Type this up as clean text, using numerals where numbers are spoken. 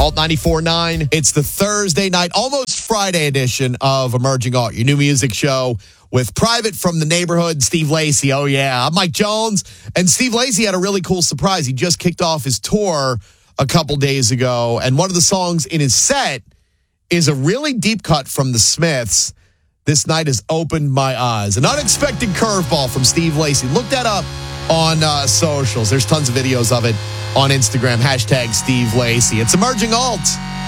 Alt 94.9. It's the Thursday night, almost Friday edition of Emerging Alt, your new music show with Private from the Neighborhood, Steve Lacy. Oh, yeah. I'm Mike Jones. And Steve Lacy had a really cool surprise. He just kicked off his tour a couple days ago. And one of the songs in his set is a really deep cut from the Smiths. This night has opened my eyes. An unexpected curveball from Steve Lacy. Look that up on socials. There's tons of videos of it on Instagram. Hashtag Steve Lacy. It's Emerging Alt.